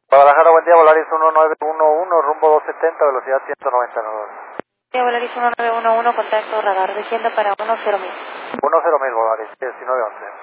Guadalajara, buen día, Volaris 1911, rumbo 270, velocidad 199. Sí, Volaris 1911, contacto radar, descienda para 10.000. 10.000, Volaris 1911.